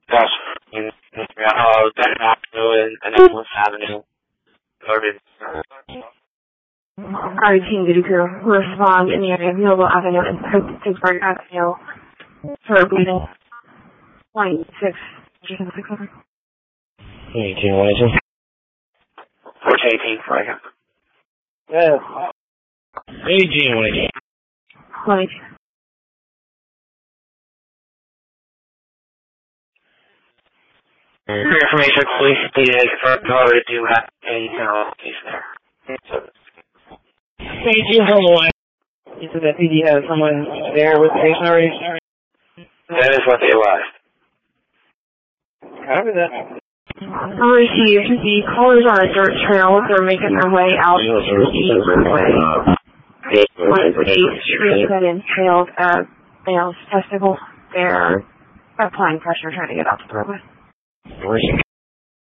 That's Ben Avenue and Nicholas Avenue. Alright, Team Duty Crew, respond in the area of Noble Avenue and Pittsburgh Avenue for bleeding. 186. Hey, Team 182. 418, right? Yeah. Hey, Team 182. 182. For information, police needed for authority to have a case there. Hey, Team from the line. You said that PD has someone there with stationary? That is what they left. Copy that. Received. The callers on a dirt trail. They're making their way out to the roadway. 1-8 street that entailed a male's testicle. They're applying pressure trying to get out to the roadway.